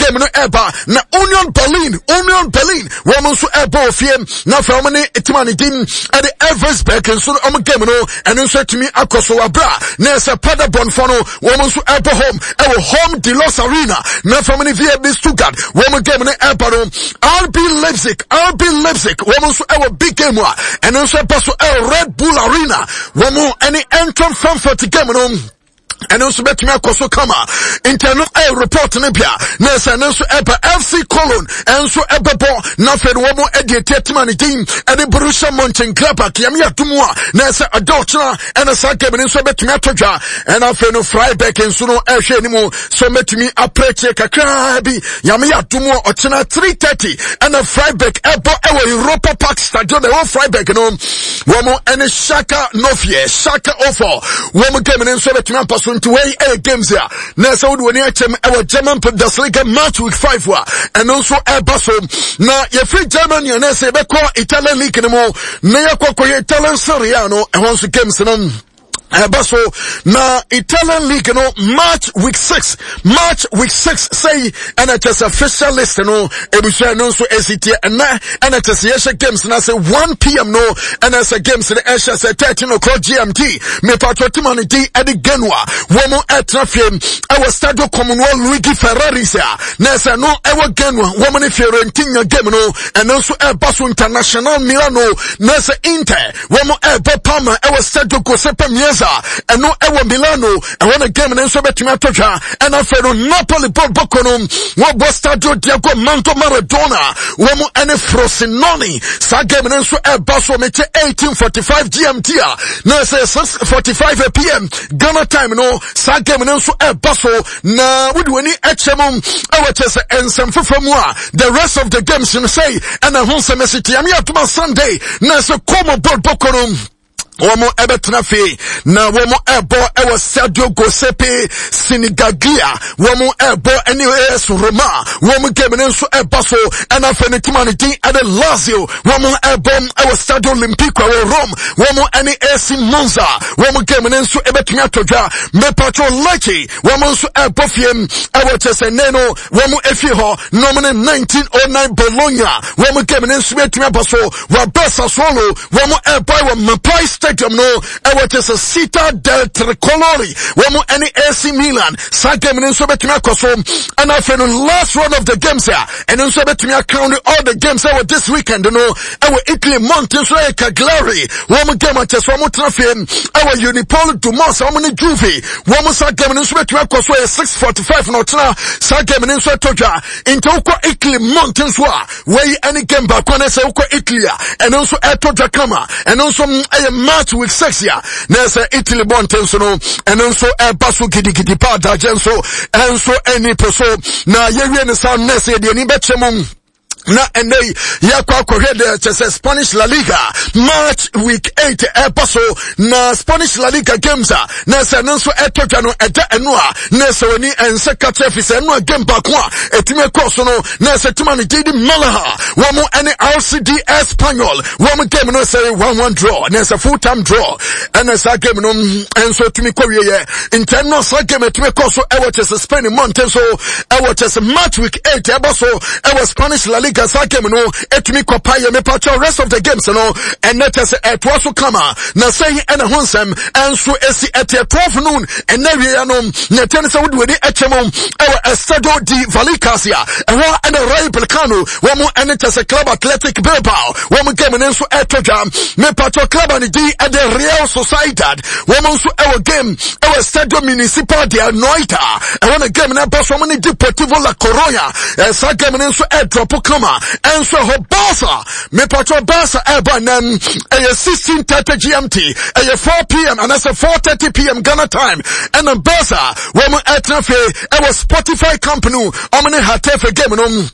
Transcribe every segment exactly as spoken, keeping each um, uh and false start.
game no eba na Union Berlin Union Berlin woman so eba ofiem na fa omne etimani dim at the Eversberg and so om game no and so to me akoso abra na se Paderborn for no woman so eba home e home de Los Arena na fa omne via B Stuttgart woman game no eba no R B Leipzig R B Leipzig woman so e big game wa and so eba so e Red Bull Arena woman any Eintracht Frankfurt game no and also bet me akoso kama internal air report ne bia na say na so eba F C Cologne and so eba bo na fe wo mo e de tetman din e de Borussia Mönchengladbach yam ya tumwa na say adultna and say game ne so bet me atodwa and afa no Freiburg and so no e hwe ni mo so bet me apreche kakra bi yam ya tumwa ochina three thirty and a Freiburg eba e wo Europa Park stadium e wo Freiburg no wo mo ene Schalke Nofie Schalke offer wo mo game ne so bet me apaso to way a games here. Na so we need to our German Bundesliga match week five wa and also a basso. Na ye free German ya na say be call Italian league no mo. Na ya kwa kwa Italian Serie A no e won games no. Abaso na Italian league no March week six March week six say and it is official list no ebusha no so S T and na and it is yes games na say one p m no and as a games the Asia say thirteen o'clock G M T me patriotic money di edi genwa womo etrafiem our stadio Commonwealth Luigi Ferrari say na say no ewo genwa womo ne Fiorentina game no and also Abaso International Milano na say Inter womo eba Parma ewo stadio Giuseppe Meazza and no ewo Milano and when a game and so betimi atotwa and afero Napoli ball bokono wo bo stadio Diego Manto Maradona womo ene Frosinone sa game and so eba so meche eighteen forty-five G M T na say six forty-five p m Ghana time no sa game and so eba so na wodi wani echemum ewo chese ensem fofomu a the rest of the games you say and a hon semesity am ya tuma Sunday na so como ball bokono womo ebetna fe na womo ebo ewo Sergio Giuseppe Sinigaglia womo ebo anywhere so Roma womo game nso eba so and afenitimani din at the Lazio womo ebo ewo Stadio Olimpico wo Rome womo any A C Monza womo game nso ebetumi atodwa me patro Lecce womo nso ebo fiem ewo chese neno womo efi ho nomine nineteen oh nine Bologna womo game nso betumi abaso wa Barca solo womo ebo wo Mapai Stadium no ewo chese Città del Tricolori womo any A C Milan sa game nso betumi akoso and after last round of the games here and nso betumi account all the games ewo this weekend no ewo Italy Mountains like Cagliari womo game Manchester womo trafim ewo Unipol Dumas womo ni Juve womo sa game nso betumi akoso six forty-five no tena sa game nso toja into uko Italy Mountains wa wey any game back when say uko Italy and also etoja kama and also a match with six ya na say Italy Mountains no and also a basu gidi gidi pa da jenso and so any person na yewie ne sound na say de ni betchemum na ene ya kwa kwa de chese Spanish La Liga March week eight epaso na Spanish La Liga games na se nso etotwa no eda eno a na se woni ense ka chefis eno game back one etime course no na se timani didi Malaha womo ene R C D Espanyol womo game no say one one draw na se full time draw and sa game no enso timi kwawie ye internal sa game etime course e wo chese Spain Mountain so e wo chese March week eight epaso e wo Spanish La Liga sa game no etumi kopa ye me patch rest of the games no and let us at was kama na say and honsem and so esi at twelve noon and na we no na ten say we dey echemom our Estadio di Vallecassia and wa and Rayo Vallecano we mo and it as club Athletic Bilbao we mo game no so etoja me patch club and di at the Real Sociedad we mo so our game our Estadio Municipal de Anoeta and when the game na pass we mo Deportivo La Coruña and sa game no so e drop kama and so ho Barca me patro Barca eba nam a sixteen thirty G M T a four p m and that's a four thirty p m Ghana time and then Barca we mo etna fe e was Spotify company omne hatefe game no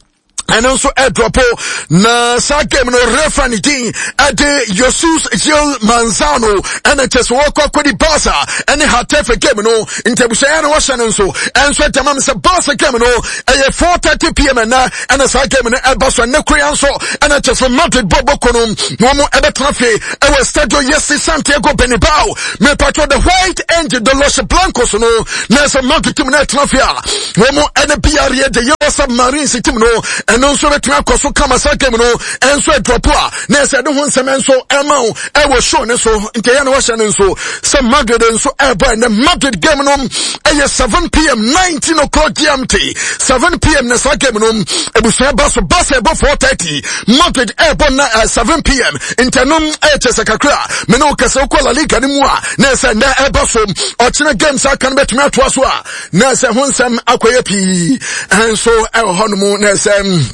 and also airdrop na sa game no referee din ade Jesus Gil Manzano and it is walk up with the Barca and the Hatafe game no intebusa na washa nso and so tamam se Barca game no e four thirty p m na and the sa game no e Barca na Korean so and it is Madrid bobo kono no mo e betrafe e we stadio yes Santiago Bernabeu me patro the white angel the Los Blancos no na so Madrid team na trafe a no mo e na biare de Yellow Submarines team no and also between akoso kama sa game no enso drop a na se de ho nsem enso ema o e wo show ne so nke ya na wa hye ne so se Madrid enso e boy na Madrid game no e seven p m nineteen o'clock G M T seven p m na sa game no e bu so ba so ba se bo four thirty Madrid e bo na uh, seven p m internom e chese kakra me no kase ko La Liga ni mu a na se na e ba so o chene games aka na betumi ato aso a na se ho nsem akoye pi enso e ho no mu na se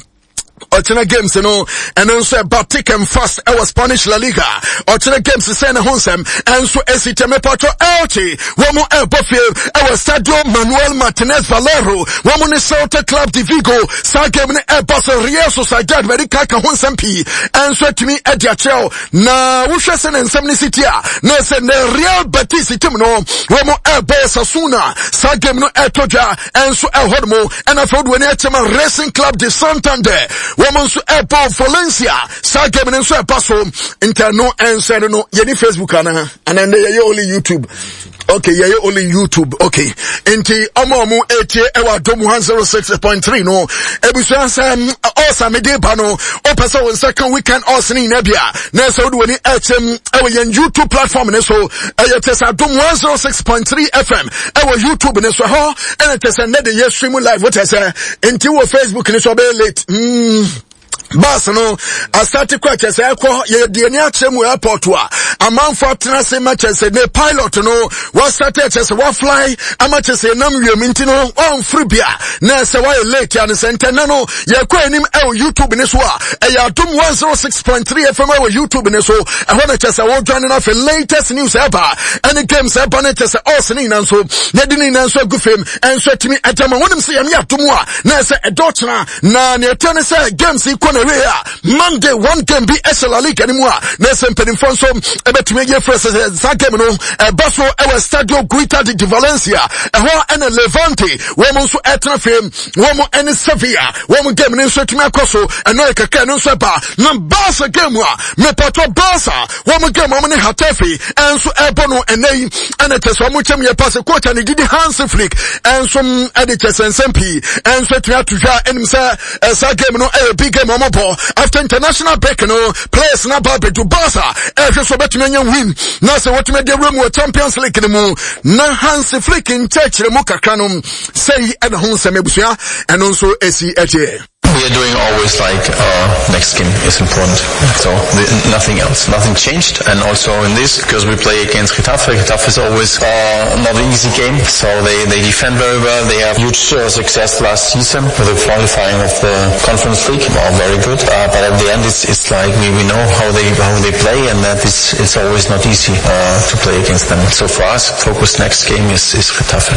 Ochina games no and also about tick and fast our Spanish La Liga Ochina games say na honsem and so esiteme patro elchi womo e bofie our Stadio Manuel Martinez Valero womo ne Celta Club de Vigo sa game ne e boss Real Sociedad very kaka honsem pi and so to me e dia chel na wo hwese ne nsem ne city a na se ne Real Betis team no womo e boss Osasuna sa game no e toja and so e hodmo and afro do ne e chema Racing Club de Santander woman so Apple Valencia sa game no so paso interno and send no yeni Facebook ana and then they only YouTube okay yeah only YouTube okay enti omo omo etie ewa dom one oh six point three no ebusu ansem osa me dey ba no o pesa won second weekend osa ni na bia na so do ni etem ewa yen YouTube platform ne so eya tesa dom one oh six point three F M ewa YouTube ne so ho and tesa na dey stream live what I say enti wo Facebook ne so be late mm Bas no asati kwa chese ekwo ye de ni achemu airport a amanfo tena se ma chese ne pilot no wa start chese wa fly ama chese nam wiem nti no on free bia na se wa late an center na no ye kwa enim e YouTube ne so a e ya dom one oh six point three F M e YouTube ne so e ho na chese wo join na for latest news ever any games ever na chese us ni nan so ne di ni nan so gufem en so timi atama wonim se yam ya dom a na se e dochna na ne tene se games ikona Monday one game be S L League anymore. Nelson Penifon so ebetumi ye first that game no e baso e we Stadio Guita de Valencia e ho ene Levante wo mo so etna fam wo mo ene Sevilla wo mo game no so tumi akoso e no kaka no so ba na Barca game a me poto Barca wo mo game mo ne Hatafe enso ebo no enei ene teso mo chem ye pass coach and didi Hansi Flick enso ede tesensempi enso tumi atuja enim say sa game no e big game mo after international break no players na ba bedu Barca e so betumi anya win na se what me dey room with Champions League no mu na Hansi Flick in church le mu kakra no say e na ho nsem ebusua eno nso esi etie. We are doing always like uh, next game is important, so the, nothing else, nothing changed. And also in this, because we play against Getafe, Getafe is always uh, not an easy game, so they, they defend very well. They have huge uh, success last season with the qualifying of the Conference League, well, very good. Uh, but at the end, it's, it's like we, we know how they how they play, and that is it's always not easy uh, to play against them. So for us, focus next game is is Getafe.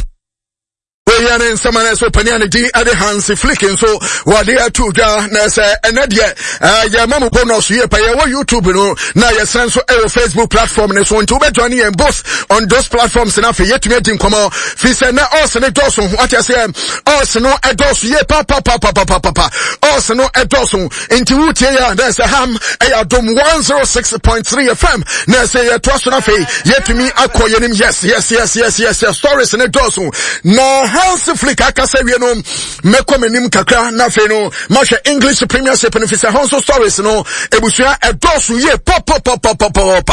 Yana in someone else open and di ade Hansi Flick so what they are to da na say enadia uh ya mamu bonus here pa ya YouTube no na ya san so e Facebook platform ne so nti we join in both on those platforms na fe yet me din komo fi say na us ne doso what I say us no e doso ye pa pa pa pa pa pa pa us no e doso nti wutie ya na say ham e ya dom one oh six point three F M na say ya to so na fe yet me akoye nim yes yes yes yes yes yes stories ne doso na Hansi Flick akasa wie no meko menim kakra na fe no masha English Premiership no fi say Hanso stories no ebusua edosu ye pop pop pop pop pop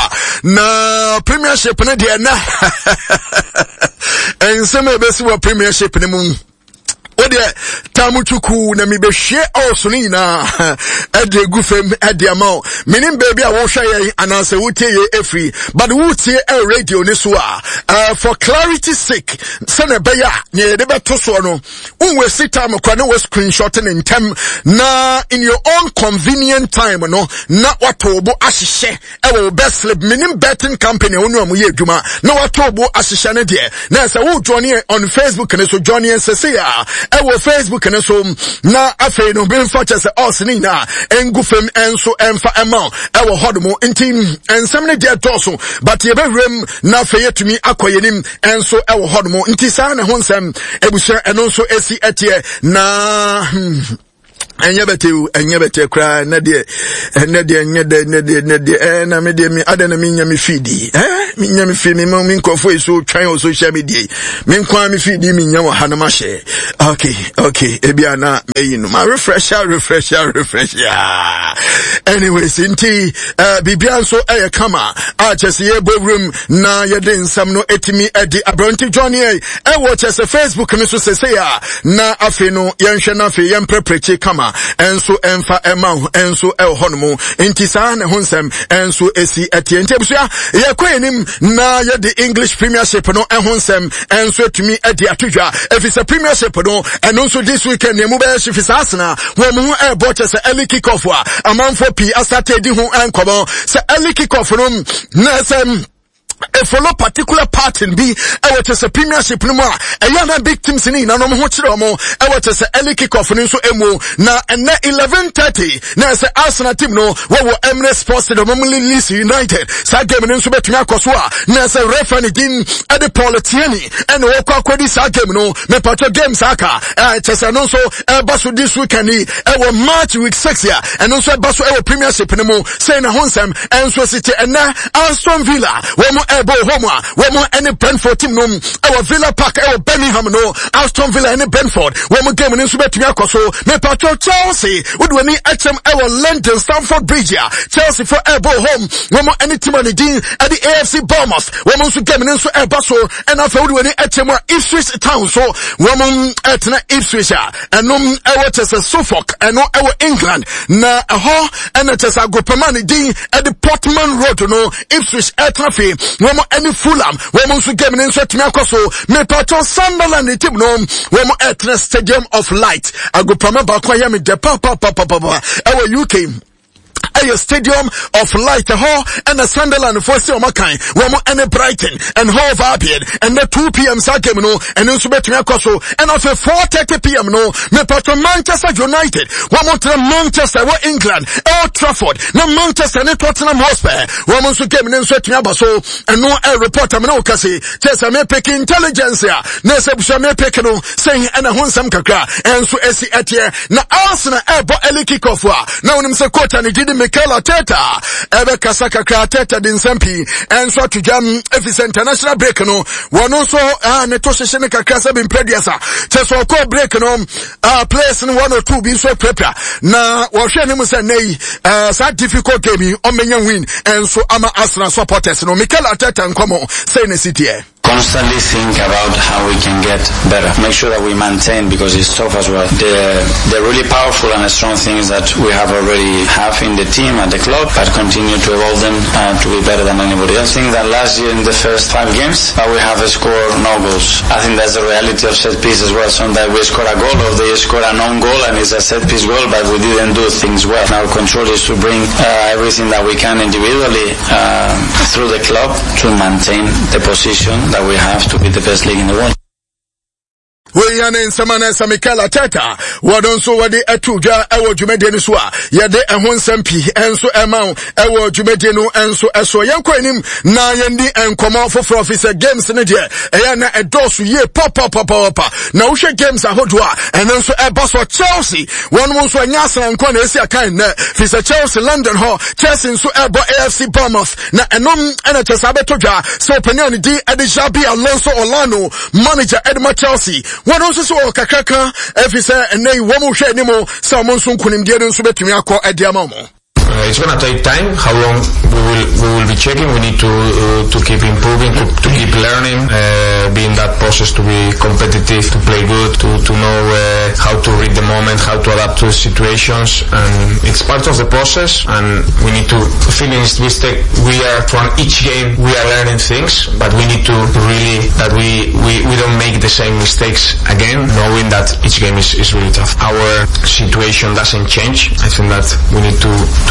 na Premiership no de na ensema ebesi wa Premiership ne mu Ode tamuchuku na mibehye osuni na ede gufem ede amao minim baby a wo hwe ananse wutie ye efri but wutie e radio ni so a uh, for clarity sake sene beya ne de beto so no unwe sita mkwa ne we screenshot in tem na in your own convenient time no na watobo ahihye e wo best slip minim betting company onu amu ye adwuma na watobo ahihye ne de na se wo join on Facebook ne so join en sese ya ewo Facebook ne so na afei no be mfa chese osini na engu fem enso emfa ema ewo hodomo nti ensem ne de toso but ye be rem na afei yetumi akoyenim enso ewo hodomo nti sa ne ho nsem ebusua eno so esi etie na enye bete enye bete kra na de na de enye de na de na de eh na me de mi adana mi nya mi feedi eh mi nya mi feedi mi mi nkofo iso twan o social media mi nkwa mi feedi mi nya wa hanama share okay okay ebia na meyi no ma refresher refresher refresher anyway sinti uh, bibia so eye kama a chese ye bowrum na ye de nsam no etimi edi abronti johnny e e wo chese Facebook ni so sese ya na afi no ye nhwe na afi ye mprepreche kama enso emfa ema enso e honomu enti saa ne honsem enso esi etie enti abusua ye kwenim na ye the English Premiership no e honsem enso etumi edi atodwa efisa Premiership no eno so this weekend ne mu be shifisa asena wo mu e bo chese early kick off a amanfo pi asate di ho enkomo se early kick off no na sem a follow particular pattern be I want to say Premiership no more a young big teams in na no ho kire mo I want to say early kick off no so emu na and eleven thirty na say Arsenal team no wo wo Emirates Sports the Leeds United sa game no so betumi akoso a na say referee din at the Politiani and wo kwa kwadi sa game no me patro games aka eh chese no so e baso this weekend e wo match week six ya and also baso e Premiership no mo say na honsam and so city and na Aston Villa wo mo ebo home a wo mo any Brentford team no e Villa Park e Birmingham no Aston Villa any Brentford wo mo game no so betumi akoso me patro Chelsea wo do ni H M e London Stamford Bridge ya Chelsea for ebo home wo mo any team on the din at the A F C Bournemouth wo mo so game no so e baso and after wo do ni H M Ipswich Town so wo mo etna Ipswich a eno e wo chese Suffolk eno e wo England na ho and chese agopama ni din at the Portman Road no Ipswich etna fi wo mo any Fulham wo mo so game no so tumi akoso me patro Sunderland team no wo mo etna Stadium of Light agopama ba kwa ya me de pa pa pa pa pa e wo U K a Stadium of Light ho and the Sunderland for see omakan wo mo any Brighton and Hove Albion and the two p m sa game no and so betumi akoso and of four thirty p m no me patro Manchester United wo mo tra Manchester wo England Old Trafford na Manchester and Tottenham Hotspur wo mo so game no so tumi abaso and no a reporter me no kase chesa me pick intelligence ya na se busa me pick no saying and a honsam kakra and so esi etie na Arsenal e bo early kick off a na wonim se coach and did Mikel Arteta ebe kasaka ka Arteta din sampi enso to jam efisa international break no wono so ah ne to hye ne kakra sa bin prediasa cheso ko break no ah players no one or two bi so prepare na wo hwe ne mu say nei uh, sa difficult game o menya win enso ama Arsenal supporters no Mikel Arteta nkomo say ne city e constantly think about how we can get better. Make sure that we maintain because it's tough as well. The the really powerful and strong things that we have already have in the team and the club, but continue to evolve them and to be better than anybody else. I think that last year in the first five games, uh, we have scored no goals. I think that's the reality of set piece as well. Sometimes we score a goal or they score an own goal and it's a set piece goal, but we didn't do things well. Our control is to bring uh, everything that we can individually uh, through the club to maintain the position that we have to be the best league in the world. we yana insamana sa Mikel Arteta wadon so wade atuja ewo dwumade ni so a yede ehon sampi enso emau ewo dwumade no enso eso yenko anim na yendi enkomo foforo officer games ne de eya na edosu ye pop pop pop pop na wo hwe games ahodo a enso eba so Chelsea won won so anya san nko na esi akan na fisa Chelsea London ho Chelsea so ebo A F C Bournemouth na enom ena Chelsea abetodwa so panyan di ede Xabi Alonso Olano manager Edma Chelsea one also so kakaka efisa enai wo mo hwe ni mo sa mo nso nkunim de nso betumi akọ ade ama mo. Uh, it's gonna take time. How long we will we will be checking. We need to uh, to keep improving, to, to keep learning, uh, be in that process to be competitive, to play good, to to know uh, how to read the moment, how to adapt to situations, and it's part of the process. And we need to finish this step. We are from each game we are learning things, but we need to really that we we we don't make the same mistakes again, knowing that each game is is really tough. Our situation doesn't change. I think that we need to to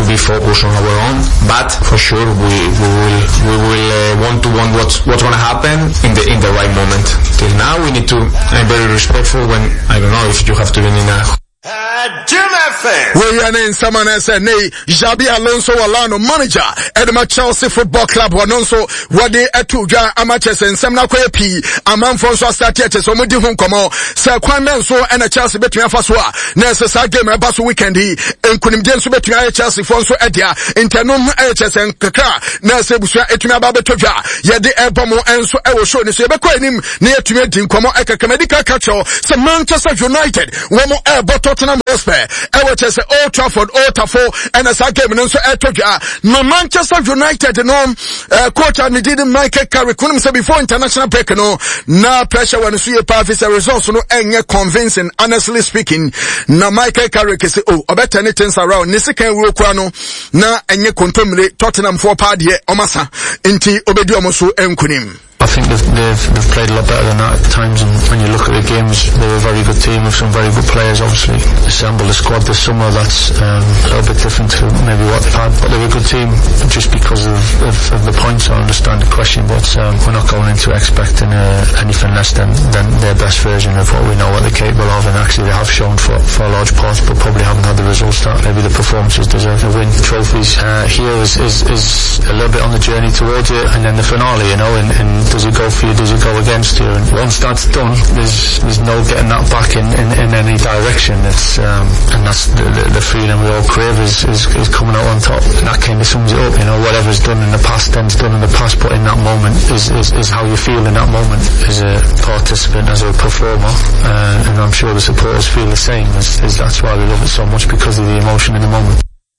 to be focused on our own. But for sure, we we will we will uh, want to want what's what's going to happen in the in the right moment. Till now, we need to. I'm very respectful when I don't know if you have to be in a. Jim F M. We are in someone else and nay, Jabi Alonso Alano manager at the Chelsea Football Club Wanonso, what they at two amateurs and Samna P, a man from Swastatiates, so Mudi Home Como, Sir Quaman so and a Chelsea between Faswa, Nessa game a bus weekend he, and couldn't dance between Chelsea Fonso Edia, Internum H S and Kaka, Nessa Busha Etumia Babetoja, Yadi Elbomo and so I will show this him near to me, Como Eka Medical Catcho, some Manchester United, one more air bottle. Tottenham Hotspur, I was Old Trafford, Old Trafford, and as I came and so I told you, no Manchester United, no, uh, coach and he didn't Michael Carrick, couldn't say before international break, no, now pressure when you see a path is a result, so no, and convincing, honestly speaking, now Michael Carrick is, oh, I bet any things around, Nisika Rukwano, now, and you contemplate Tottenham for party, Omasa, Inti, Obediomosu, and Kunim. I think they've, they've, they've played a lot better than that at times, and when you look at the games, they're a very good team with some very good players, obviously. Assembled a squad this summer that's um, a little bit different to maybe what they've had, but they're a good team just because of, of, of the points. I understand the question, but um, we're not going into expecting uh, anything less than, than their best version of what we know what they're capable of, and actually they have shown for, for a large part, but probably haven't had the results that maybe the performances deserve. The win trophies uh, here is, is, is a little bit on the journey towards it, and then the finale, you know, and, and does it go for you, does it go against you? And once that's done, there's there's no getting that back in, in, in any direction. It's um, and that's the, the, the feeling we all crave is, is is coming out on top. And that kind of sums it up, you know, whatever's done in the past then's done in the past, but in that moment is, is, is how you feel in that moment as a participant, as a performer, uh, and I'm sure the supporters feel the same, as, as that's why we love it so much, because of the emotion in the moment.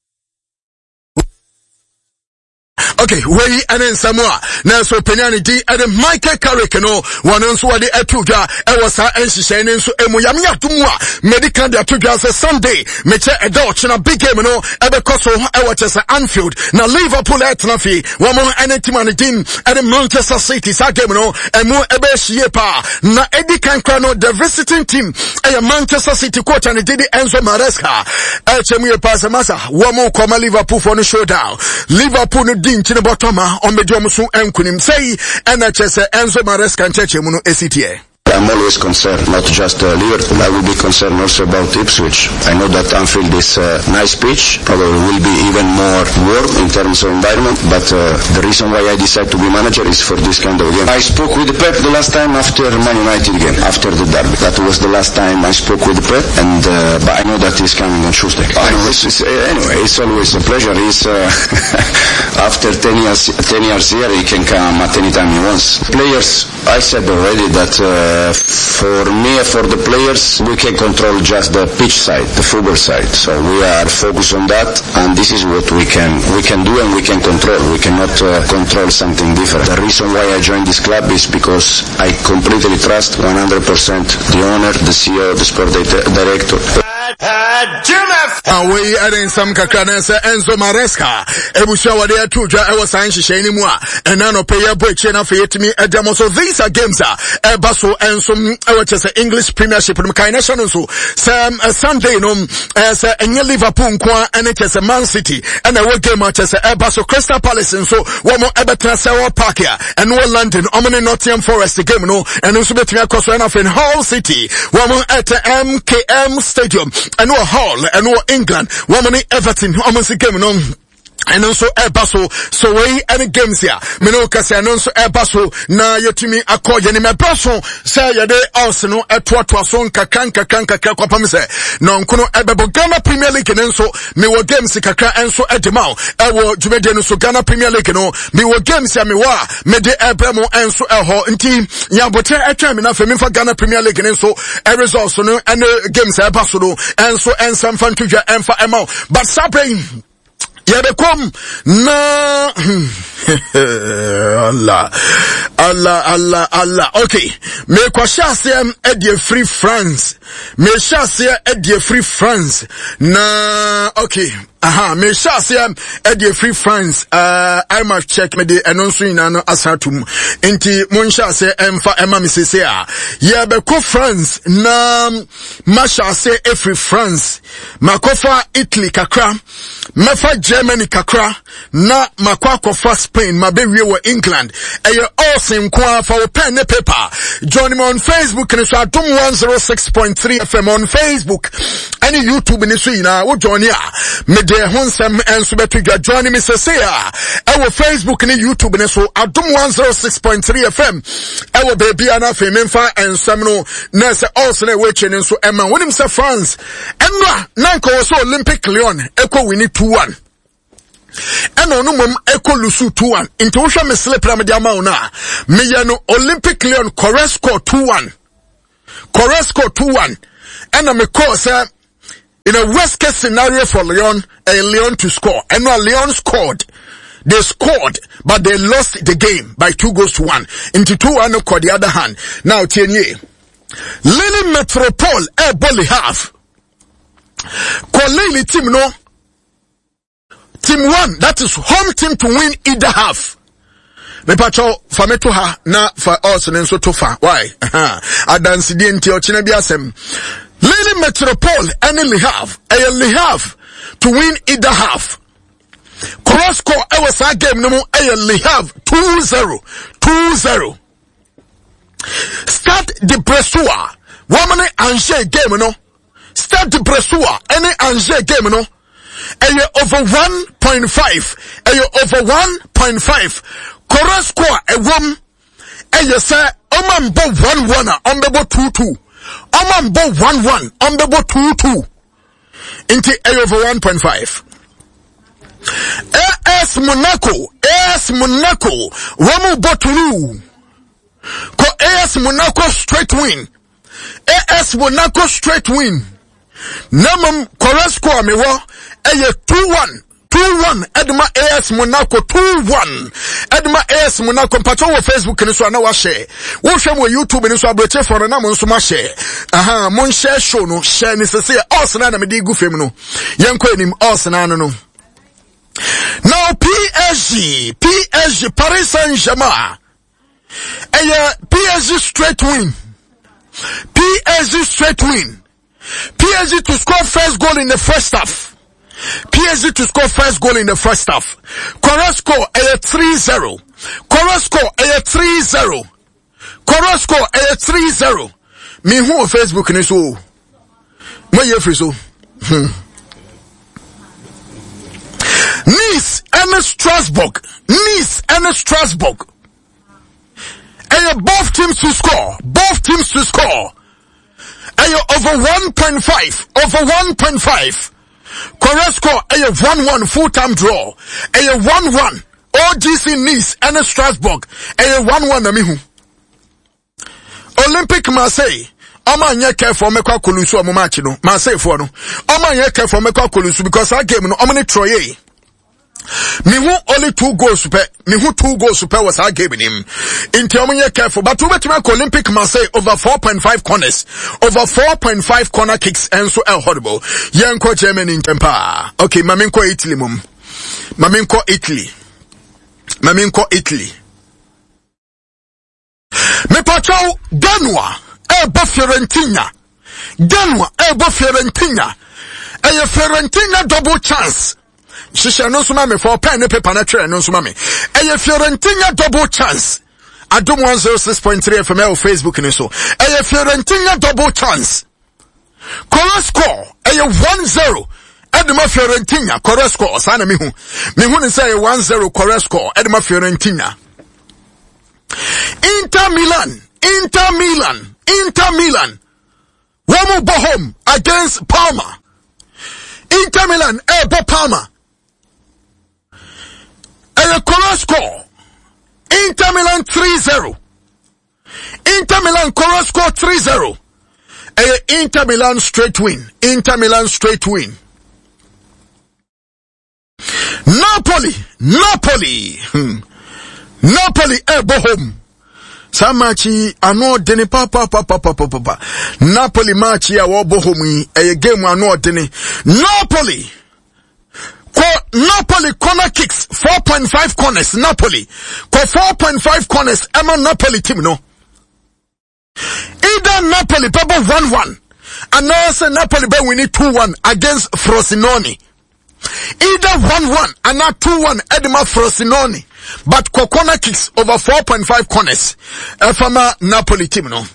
Okay, we and in Samoa. Now so Penyani D and Michael Carrick no one on so the etuja e was her and she saying so emuyami atumwa medical the etuja say Sunday meche a dodge na big game no ebe koso e was Anfield na Liverpool at nafi one more and team and team and Manchester City sa game no e mo ebe hie pa na Eddie Kankra no the visiting team e Manchester City coach and did Enzo Maresca e chemu e pass masa one more come Liverpool for the showdown Liverpool no din the bottom on medium soon and kunim say and H S Enzo Maresca and Chechemuno A C T A. I'm always concerned, not just uh, Liverpool. I will be concerned also about Ipswich. I know that Anfield is a uh, nice pitch, probably will be even more warm in terms of environment, but uh, the reason why I decided to be manager is for this kind of game. I spoke with Pep the last time after Man United game, after the derby. That was the last time I spoke with Pep, and uh, but I know that he's coming on Tuesday. Anyway, it's, it's, uh, anyway, it's always a pleasure. He's, uh, after ten years, ten years here, he can come at any time he wants. Players, I said already that uh, for me, for the players, we can control just the pitch side, the football side. So we are focused on that, and this is what we can we can do and we can control. We cannot uh, control something different. The reason why I joined this club is because I completely trust one hundred percent the owner, the C E O, the sport director. Away adding some Kakanasa Enzo Maresca. Ebusha wa de tuja e was anshi sheni mu a ena no pay break na fe yetimi edemo so these are games a e baso enso e wa chese English Premiership no kai national so sam Sunday no e se enye Liverpool nko ene chese Man City and e game chese e baso Crystal Palace so wo mo e betra se wo park ya and wo London omni Nottingham Forest game no and so betimi akoso na fe Hull City wo mo at M K M Stadium and no Hall and no England woman Everton almost game no and also Ebaso so we any games here me no kase and also Ebaso na yetimi akọ ye ni me braso say ye dey Arsenal etoato so nkakan kakan kakra kwapa me say no nkono ebebo Ghana Premier League nenso me wo games kakra enso edemao e wo dwumede no so Ghana Premier League no me wo games ya me wa me de ebremo enso eho nti ya bote etwa me na fe me fa Ghana Premier League nenso e results no and games Ebaso no enso ensam fa ntwa emfa emao but sabrain Yabekom na Allah, Allah, Allah, Allah. Okay, me kwashasem edie free France. Me shasem edie free France. Na, okay. Aha, me shasem edie free France. Uh, I must check me the anonsu inano asatum. Inti mun shasem emfa ema misesea. Ye beko France na ma shasem e free France. Makofa Italy kakra. Mefa Germany kakra. Na makwa kofa Spain, my baby were England. And you're awesome for a pen and paper. Join me on Facebook and so I do one oh six point three F M on Facebook. Any YouTube in the scene, I will join ya. Me de honsam and so better you join me say our Facebook and YouTube and so I do one oh six point three F M. Our baby and a female and some no nurse also a watching and so Emma when him say France. Emma Nanko also Olympic Leon Echo we need two one. Eno no mum eko lusu two one. Into usha me slepra me diama una. Me yano Olympic Leon Koresko two one. Koresko two one. Ena me call say in a worst case scenario for Leon, a Leon to score. Eno Leon scored. They scored, but they lost the game by two goals to one. Into two one on the other hand. Now Tienye. Lily Metropole e boli half. Kolili team no. Team one, that is home team to win either half. Me pacho fa me to ha na fa us nenso to fa. Why? Adansi di enti ochine biasem. Lily Metropole any Le Havre, a Le Havre to win either half. Corosco e was a game no mo a Le Havre two zero. two zero. Start the Bressois. Woman Angers game no. Start the Bressois any Angers game no. And you're over one point five. And you're over one point five. Corosco a woman. And you say, Oman bo one one, on the bo two two. Oman bo one one, on the bo two two. Into a over one point five. A S Monaco, A S Monaco, Wamu Botulu. Ko A S Monaco straight win. A S Monaco straight win. Namam Corosco amewa. Eye two one. two one. Edma A S Monaco two one. Edma A S Monaco. Mpacho wo Facebook ni so na wa share. Wo hwe mo YouTube ni so abroche for na mo nso ma share. Aha, mon share show no. Share ni sese us na na me di gu fem no. Yenko enim us na no no. Now P S G. P S G Paris Saint-Germain. Eye P S G straight win. P S G straight win. P S G to score first goal in the first half. P S G to score first goal in the first half. Corosco a three zero. Corosco a three zero. Corosco a three zero. Me who on Facebook ni so. Me ye free so. Nice and Strasbourg. Nice and Strasbourg. And both teams to score. Both teams to score. And over one point five. Over one point five. Corosco a one one full-time draw. A one one. O G C Nice and Strasbourg. A one one namihu. Olympic Marseille. Oma nye care for mekwa kolusu omo match no. Marseille for no. Oma nye care for mekwa kolusu because that game no omni troye. Me who only two goals per me who two goals per was our game in him. In Tiamunya careful, but to make Olympic Marseille over four point five corners, over four point five corner kicks, and so el horrible. Yanko Germany in temper. Okay, Maminko Italy mum. Maminko Italy. Maminko Italy. Me patrol Danwa, Ebo Fiorentina. Danwa, Ebo Fiorentina. A Fiorentina double chance. Shisha no suma me for pen and paper na tray no suma me. Eye Fiorentina double chance. Adum one oh six point three F M on Facebook ni so. Eye Fiorentina double chance. Corosco eye one zero. Edma Fiorentina Corosco sana mi hu. Mi hu ni say one zero Corosco Edma Fiorentina. Inter Milan, Inter Milan, Inter Milan. Wamu Bohom against Parma. Inter Milan eh bo Parma. A Corosco. Inter Milan three zero. Inter Milan Corosco three zero. A Inter Milan straight win. Inter Milan straight win. Napoli. Napoli. Hmm. Napoli ebo home. Samachi ano deni pa pa pa pa pa pa pa. Napoli machi ya wabo home eye game ano deni. Napoli. Ko Napoli corner kicks four point five corners. Napoli. Ko four point five corners. Ema Napoli team no. Either Napoli pebo one one. And now say Napoli be winning two one against Frosinone. Either one one and now two one Edema Frosinone. But corner kicks over four point five corners. Efama Napoli team no.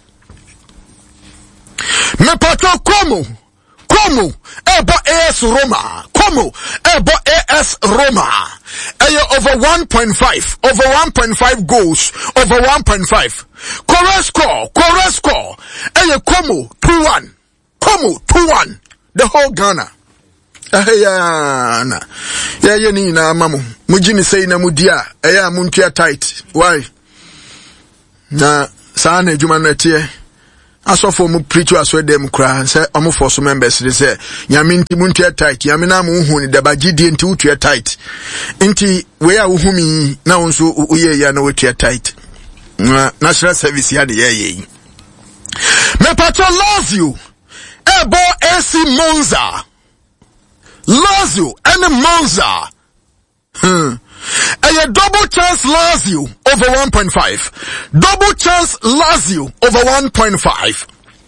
Me pato Como. Como. Ebo A S Roma. Como. Ebo A S Roma. Eye over one point five. Over one point five goals. Over one point five. Correct score. Correct score. Eye Como. two one. Como. two one. The whole Ghana. Eya na ya ye ni na mamu mujini sei na mudia eya muntua tight why na saa na adwuma na tie asofo mu preach aso dem kra say omo force members dey say nyame nti muntua tight nyame na mu hu ni dabaji die nti utua tight nti we a uhumi na wonso uye ya na wetua tight na national service ya de ye ye me pato love you ebo A C Monza Lazio and Monza. Hmm. A double chance Lazio over one point five. Double chance Lazio over one point five.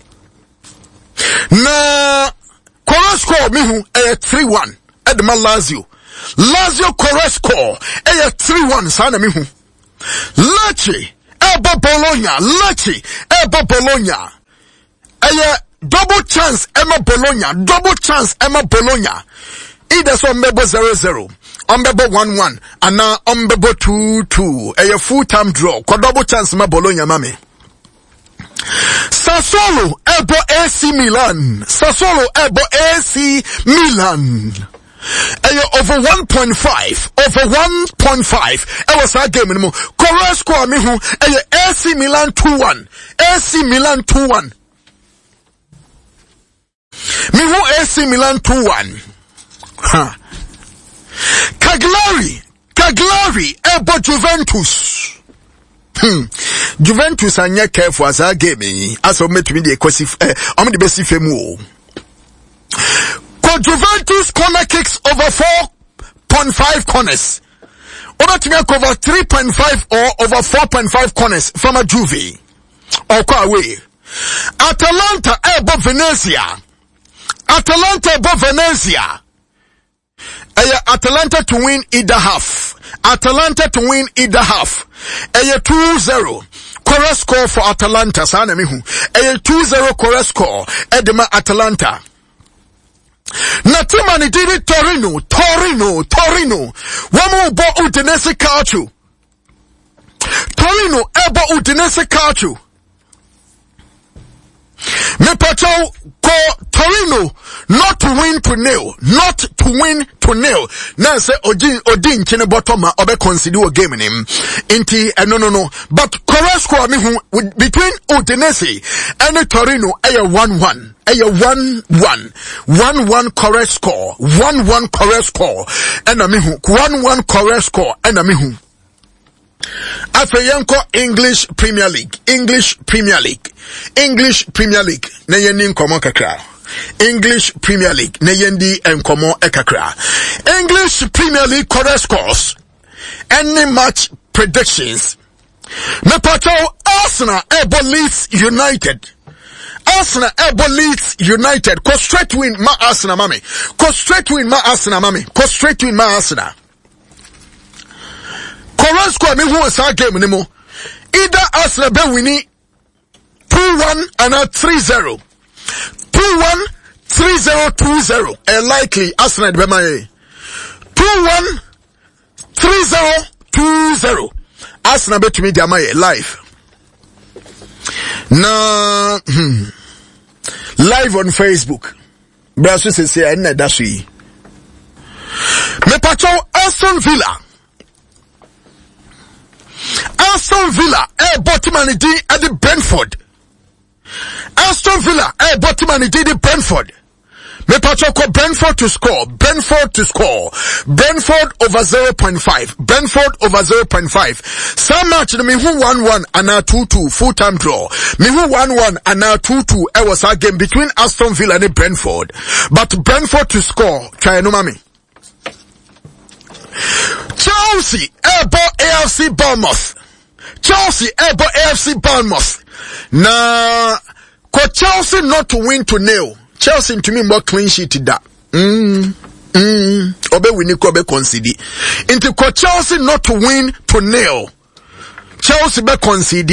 Na correct score mihu a three one. Edma Lazio. Lazio correct score a three one sana mihu. Lecce Eba Bologna. Lecce Eba Bologna. A double chance Emma Bologna. Double chance Emma Bologna. Either so mbebo zero zero, mbebo one one, and now mbebo two two. A full time draw. Kwa double chance ma Bologna mame. Sassuolo ebo A C Milan. Sassuolo ebo A C Milan. A over one point five. Over one point five. It was a game anymore. Correct score mihu. A C Milan two one. A C Milan two one. Mihu A C Milan two one. Huh. Cagliari, Cagliari, ebo Juventus. Hmm. Juventus anya careful as a game. As of me to be the equasive, eh, I'm the best femu. Ko Juventus corner kicks over four point five corners. Over to me over three point five or over four point five corners from a Juve. Or kwa away. Atalanta ebo Venezia. Atalanta ebo Venezia. Aya Atalanta to win either half. Atalanta to win either half. Aya two zero. Correct score for Atalanta. Sana mihu. Aya two zero correct score. Edema Atalanta. Natima ni didi Torino. Torino. Torino. Wamu bo Udinese Calcio. Torino ebo Udinese Calcio. Me pacho ko Torino not to win to nil, not to win to nil. Now say Odin Odin chine bottom obe consider a game in him. Inti eh, no no no. But correct score me who between Udinese and Torino a one one. A one one. One one correct score. One one correct score. And a me who one one correct score and a me who. Afeyanko English Premier League. English Premier League. English Premier League. Na yendi nkomo kakra. English Premier League. Na yendi nkomo ekakra. English Premier League correct scores. Any match predictions. Me pato Arsenal ebo Leeds United. Arsenal ebo Leeds United. Ko straight win ma Arsenal mami. Ko straight win ma Arsenal mami. Ko straight win ma Arsenal. Correct score me who is our game anymore. Either Arsenal be winning two one and a three zero. two one, three zero, two zero. And likely Arsenal be my two one, three zero, two zero. Arsenal be to me my live. Now, hmm, live on Facebook. Brasu se say na dashi. Me pacho Aston Villa. Aston Villa, eh, Bottomani D at the Brentford. Aston Villa, eh, Bottomani D the Brentford. Me Patrick Brentford to score. Brentford to score. Brentford over zero point five. Brentford over zero point five. Some match me who one one and now two two full time draw. Me who one one and now two two. It was a game between Aston Villa and Brentford. But Brentford to score. Try no mami. Chelsea ebo A F C Bournemouth. Chelsea ebo A F C Bournemouth. Na ko Chelsea not to win to nil. Chelsea to me more clean sheet that. Mm. Mm. Obe winni ko be concede. Into ko Chelsea not to win to nil. Chelsea be concede.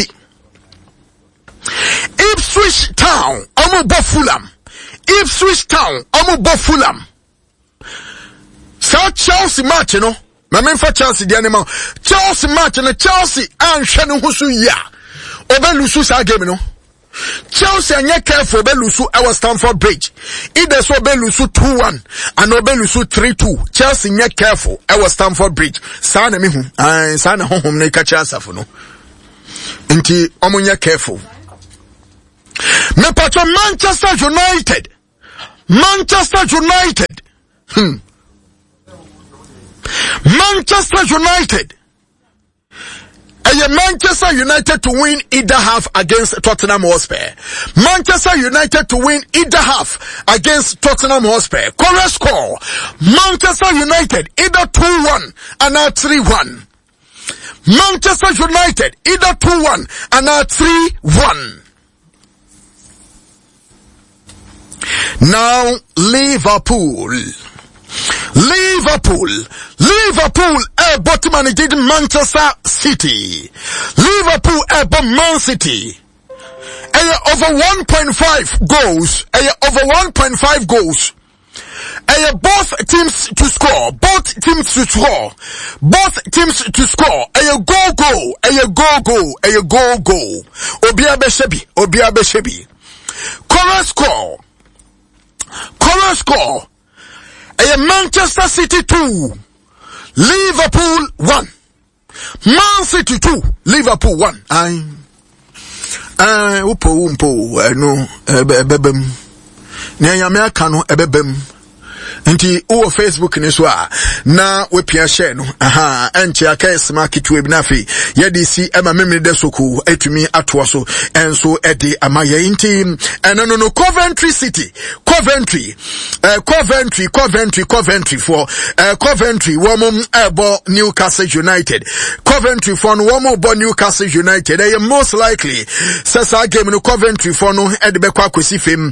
Ipswich Town omo bo Fulham. Ipswich Town omo bo Fulham. So Chelsea match you know. My main for Chelsea the animal. Chelsea match and Chelsea and Shannon Husu ya. Obe lusu sa game no. Chelsea anye careful be lusu our Stamford Bridge. Either so be lusu two one and obe lusu three two. Chelsea nye careful our Stamford Bridge. Sa na mi hu. Ah sa na honhom na ka Chelsea no. Nti omo nye careful. Me patro Manchester United. Manchester United. Hmm. Manchester United. And Manchester United to win either half against Tottenham Hotspur. Manchester United to win either half against Tottenham Hotspur. Correct score. Manchester United either two one and now three one. Manchester United either two one and now three one. Now Liverpool. Liverpool, Liverpool, eh, bottom and did Manchester City. Liverpool, eh, but Man City. Eh, over one point five goals. Eh, over one point five goals. Eh, both teams to score. Both teams to score. Both teams to score. Eh, go, go. Eh, go, go. Eh, go, go. Obiabe Shebi. Obiabe Shebi. Correct score. Correct score. A Manchester City two, Liverpool one, Man City two, Liverpool one. I, I, upo umpo, no, ebebem. Nyanyame kano ebebem. Nti uwo Facebook ni swa na we pia share no aha enche akes market we binafi ye D C ema memre de soku etumi atoa so enso ede amaye nti eno no no Coventry City Coventry uh, Coventry Coventry Coventry for uh, Coventry womo ebo Newcastle United Coventry for no womo bo Newcastle United they most likely sasa game no Coventry for no ede be kwa kwesi fem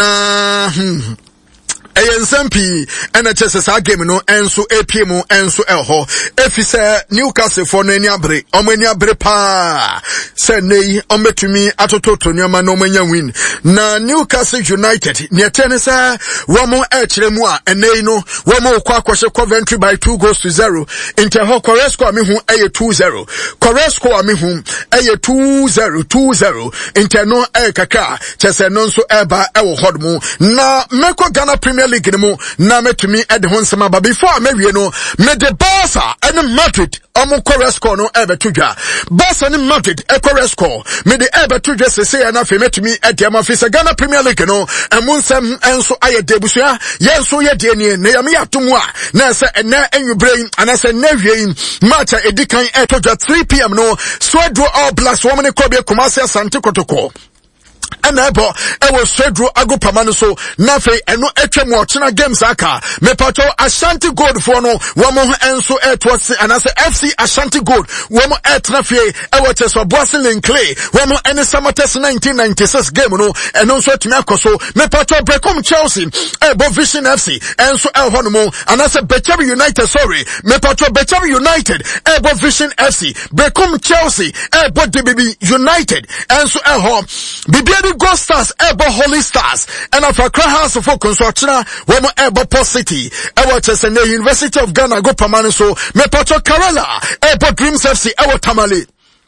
na hmm, Ayen Sempi N H S S game no enso A P M enso elho efise Newcastle for no eniabre omo eniabre pa se nei ometumi atototo nyama no manya win na Newcastle United ne tenesa womo e kire mu a enei no womo kwa kwahye Coventry by two goals to zero inte ho correct score me hu eye two zero correct score me hu eye two zero two zero inte no e kaka chese no nso eba e wo hodmu na meko Ghana Premier League mo na metumi ede ho nsema ba before me wie no me de Barca and Madrid omo correct score no ebe tudwa Barca and Madrid e correct score me de ebe tudwa sese na fe metumi ede am afisa Ghana Premier League no emu nsem enso aye debusua yenso ye de ne ne yam yatomu a na se ena enwubre ana se na wie match edikan e tudwa three p m no Swedro All Blacks woman e kobie Kumasi Asante Kotoko and ebo e was Swedro Agopamano so na fe eno etwem ochina games aka me pato Ashanti Gold for no womo enso etwas and as F C Ashanti Gold womo etra fe e wates for Boasilin Clay womo ene Samates nineteen ninety-six game no eno so tumi akoso me pato Brecom Chelsea ebo Vision F C enso el hono and as Betchabi United sorry me pato Betchabi United ebo Vision F C Brecom Chelsea ebo D B B United enso el ho Bibiadi Go Stars ebo Holy Stars and of Accra House of Folk Consortia womo ebo Post City ewo chese ne University of Ghana go pamane so me pato Karela ebo Dreams F C ewo Tamale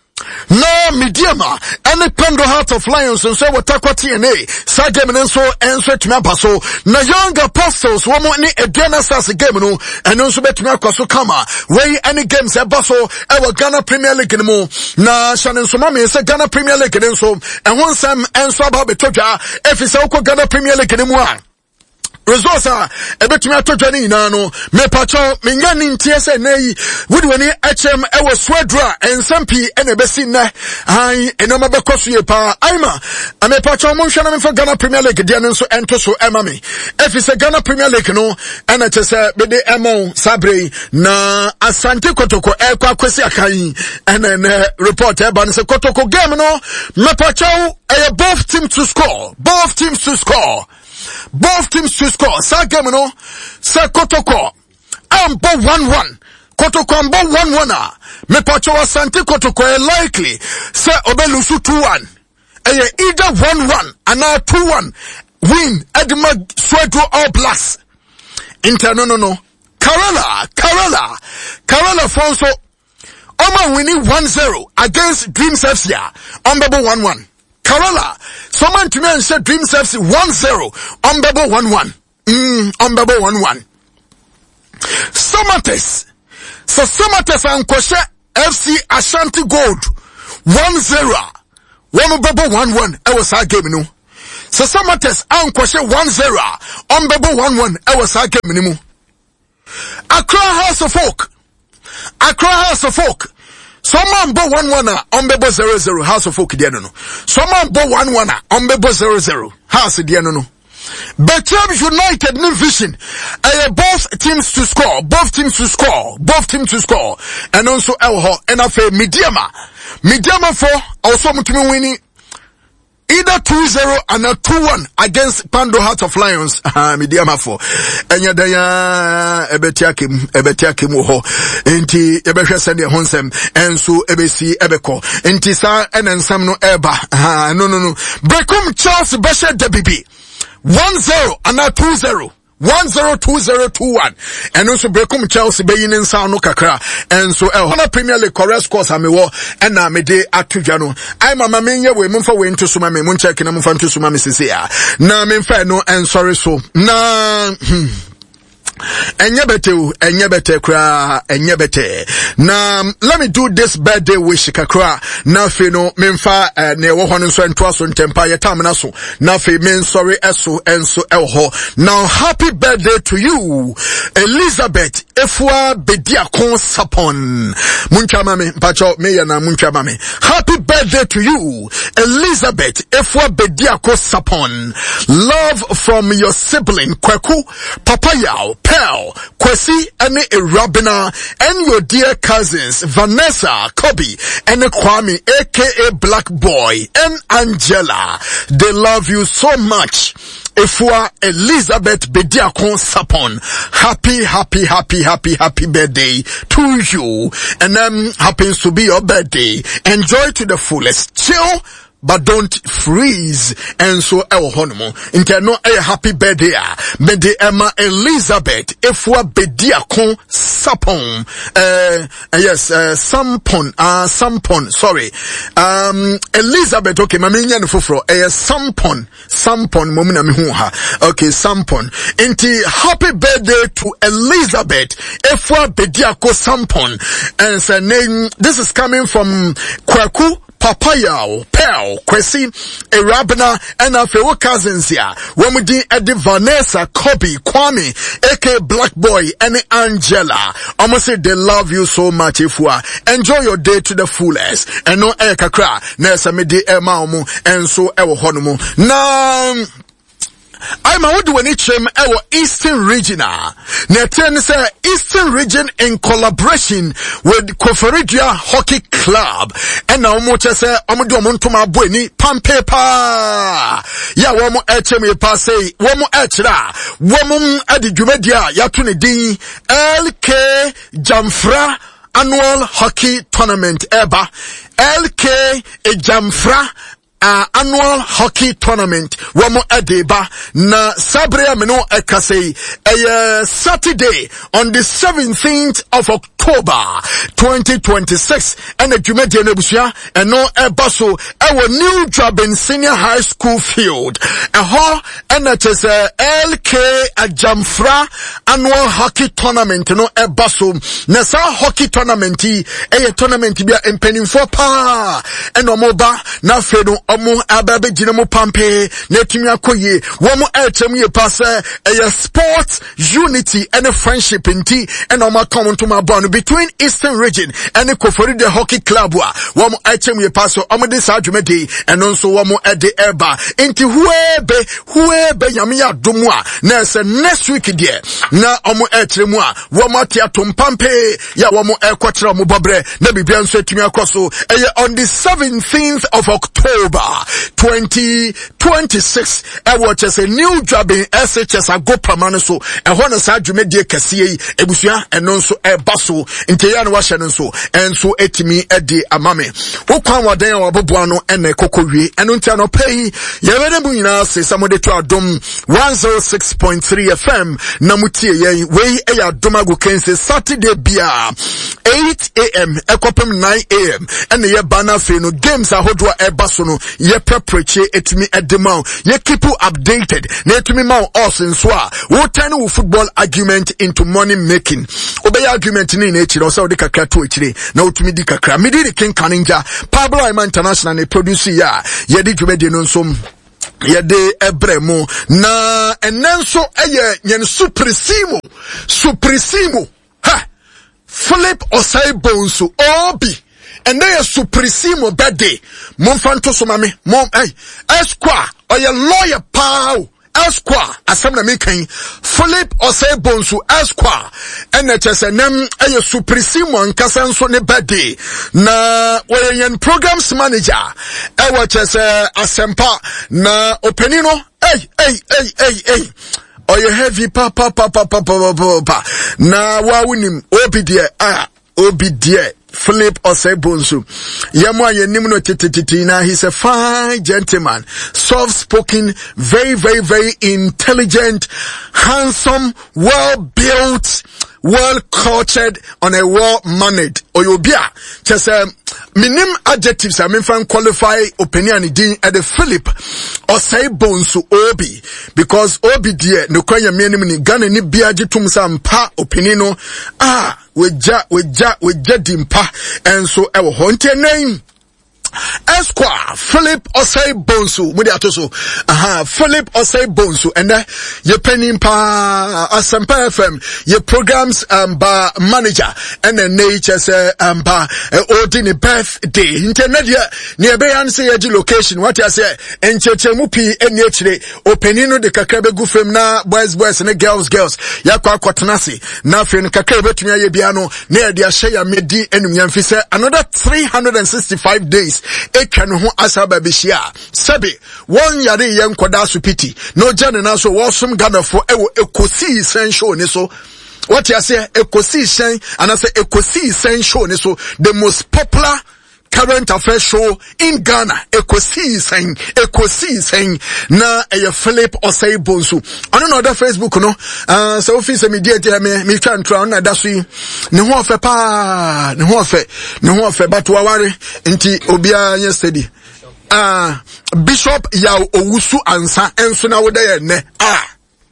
no Mediama and the Pando Heart of Lions and so watakwa T N A sa game nenso enso etumi abaso na Young Apostles womo ni Edena Stars game no eno nso betumi akwaso kama wey any games abaso ewo Ghana Premier League no na shanen so mama se Ghana Premier League nenso ehon sam enso aba betodwa efise ukọ Ghana Premier League no mu a results are ebetumi atodwane ina no me pacho me nya ni ntie se nayi wodi wani hm e wo swedra ensampi ene besi na ai enoma bekoso ye pa aima ame pacho mo hwa na me for Ghana Premier League dia nso ento so ema me efi se Ghana Premier League no ena chese be de emo sabre na Asante Kotoko e kwa kwesi akan ene ne report e ba ne se Kotoko game no me pacho e both teams to score both teams to score both teams to score. Sa game no, sa Kotoko ambo one one. Kotoko ambo one one a. Me pacho Asante Kotoko e likely say obelusu two one. Eye either one one and now two one win Edma Swedro All Blacks. Inter no no no. Kerala, Kerala, Kerala Fonso Oma winning one zero against Dreams F C on Bebo one one. Kerala, someone to me and said Dreams F C one zero on Bebo one one. Mm, on Bebo one one. Somates. So Somates and Koshe F C Ashanti Gold one zero. One Bebo one one. I was our game no. So Somates and Koshe one zero on Bebo one one. I was our game no. Accra House of Folk. Accra House of Folk. Someone bo one one on Bebo zero zero House of Folk diano no. Someone bo one one on Bebo zero zero House diano no. Betram United new vision. Uh, both teams to score, both teams to score, both teams to score, and also Elho and Afe Midiama. Midiama for also mutumi winning either two zero and a two one against Pando Heart of Lions. Ah, Midiama for. Enya daya ebetiakim ebetiakim wo. Enti ebehwe sende honsem enso ebesi ebeko. Enti sa enensam no eba. Ah, no no no. Brekum Charles Beshe Debibi. one zero and a two zero. one zero two zero two one. And also Brekum Chelsea beyin in Sano Kakra. And so El Hona Premier League correct scores ame wo and na me de atujano. I mama menye we mumfa we into suma me mun check na mumfa into suma me sisi ya. Na memfa no and sorry so. Na hmm. Enye bete u, enye bete kra, enye bete. Na, let me do this birthday wish kakra. Na fe no, memfa, uh, ne wo honu so entwa so ntempa yetam na so. Na fe men sorry eso, enso elho. Now, happy birthday to you, Elizabeth, efwa bedia kon sapon. Muncha mame, pacho, meya na muncha mame. Happy birthday to you, Elizabeth, efwa bedia kon sapon. Love from your sibling, Kweku, Papa Yao, Pearl, Kwesi, and Irabina, and your dear cousins, Vanessa, Kobe, and Kwame, aka Black Boy, and Angela. They love you so much. Ifwa Elizabeth Bediakon Sapon. Happy, happy, happy, happy, happy birthday to you. And um, happens to be your birthday. Enjoy to the fullest. Chill, but don't freeze. And so el honomo interno a happy birthday me de Emma Elizabeth efwa bediakon sapon uh, uh yes uh, sampon uh sampon sorry um Elizabeth okay mama nya no foforo eh sampon sampon momina me hu ha okay sampon inti happy birthday to Elizabeth efwa bediako sampon and say name this is coming from Kwaku Papa Yao, Pearl, Kwesi, Irabina, and our fellow cousins here. When we did Eddie Vanessa, Kobe, Kwame, aka Black Boy, and Angela. Almost say they love you so much if you are. Enjoy your day to the fullest. And no air kakra, nesa me di emaumu, and so ewo honumu. Now, I'm a would when it came our Eastern Regional. Neten say Eastern Region in collaboration with Koforidia Hockey Club. And now much say Amudu Montuma Bueni Pampepa. Ya womo hm pass say womo echra. Womo adi jumedia yatuni di L K Jamfra Annual Hockey Tournament Eba. L K Jamfra Uh, annual hockey tournament wamo edeba na sabrea meno ekase a Saturday on the seventeenth of October twenty twenty-six and a jumedi nebusia and no ebaso our new job in senior high school field a ho and it is a L K Jamfra annual hockey tournament no ebaso na sa hockey tournament a tournament bia empenin for pa and no moba na fe no omo ababe gina mo pampe na tumi akoye wo mo elchem ye pass e sports unity and friendship inti and omo come to my bond between Eastern Region and Kofori the Hockey Club wa wo mo elchem ye pass omo this adwumedi and also wo mo e de eba inti huebe huebe yame ya domu a na se next week there na omo elchem a wo mo tia tompampe ya wo mo ekwotra mo bobre na bibia nso atumi akoso e on the seventeenth of October twenty twenty-six e watch as a new job in S H S ago pamano so e ho na sa dwumedie kase yi ebusua eno nso e baso nteya no wahye no nso enso etimi e de amame wokwan wadan waboboa no ene kokowie eno ntia no pay ye wede bu nyina se samode to adom one oh six point three F M na mutie yen we e ya domago kense Saturday bia eight A M ekopem nine A M ene ye bana fe no games ahodo e baso no ye prepare etimi edema ye keep you updated na etimi ma us nso a wo turn wo football argument into money making obey argument ni na ekire o se odi kakra to ekire na otumi di kakra midi di King Kaninja Pablo Ima International ne producer ya ye di dwumedi no nso yede ebremu na enenso eye nyen supremo supremo ha Philip Osei Bonsu obi and they are supremo birthday momfanto so mame mom eh esquire or your lawyer pal Esquire asamna mekan Philip Osei Bonsu Esquire and it is a name a supremo and kasanso ne birthday na wayen programs manager e watch as a asempa na openino hey hey hey hey hey or you heavy pa pa pa pa pa pa pa pa na wa winim obi die ah obi die Philip Osei Bonsu. Yamwa yenim no tititi na he's a fine gentleman, soft-spoken, very, very, very intelligent, handsome, well-built, well-cultured, on a well-mannered. Oyobia, just um, minim adjectives I mean fan qualify opinion din at the Philip Osei Bonsu Obi because Obi dear no kwanya minim ni Ghana ni biaje tum sampa opinion ah weja weja weja dimpa and so e wo honte name Esquire Philip Osei Bonsu mudi atoso aha Philip Osei Bonsu and uh, ye penny pa Asempa F M ye programs um ba manager and then nature say um ba uh, ordinary birthday internet ya near be answer ye location what I say enchechemu pi eni echire openino de kakra be gu fam na boys boys and girls girls ya kwa kwatenase na fe no kakra betumi aye bia no na ye de ahye ya medi enum yamfi say another three hundred sixty-five days ekwa no ho asaba behia sebe won yare yen koda so piti no jane na so wosum gadafo ewo ekosi sen show ni so what you say ekosi sen and I say ekosi sen show ni so the most popular current affairs show in Ghana ekosi sen ekosi sen na e Philip Osei Bonsu ono no other Facebook no uh so office media dia me me twa ntra na da so yi ne ho ofe pa ne ho ofe ne ho ofe batwa ware nti obia yesterday ah Bishop Yaw Owusu Ansa enso na woda ye ne ah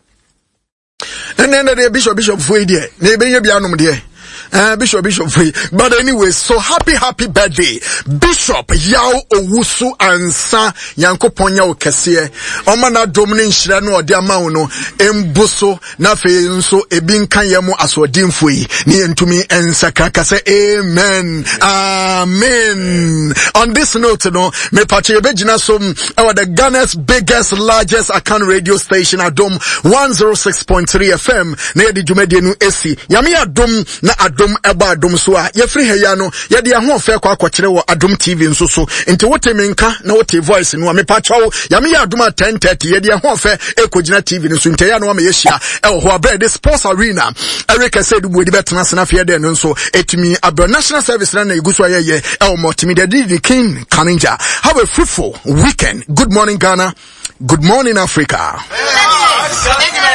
ene ene Bishop Bishop foi die na ebenye bia nom die Uh, Bishop, Bishop, but anyway, so happy, happy birthday, Bishop Yaw Owusu Ansa Yanko Ponya Okese. Omana Dominic Shirano or Diamauno, Embuso, Nafe Nso, Ebin Kanyamo Aswadin Fui, Nien to me and Sakaka say Amen. Amen. On this note, no, me pache bejina som our the Ghana's biggest, largest account radio station Adom one oh six point three F M, near the Jumedianu Esi. Yami Adom na Adom Adom eba adom so a ye free heya no ye de ho fe kwa kwakire wo Adom T V nso so enti wote menka na wote voice no me pa chawo ya me ya Adom ten thirty ye de ho fe ekogina T V nso enti ya no ma ye hia e ho abred the sports arena Erica said we de betena sena fe de no nso etimi abro national service na iguso ye ye e o multimedia the King Kaninja. Have a fruitful weekend. Good morning Ghana, good morning Africa.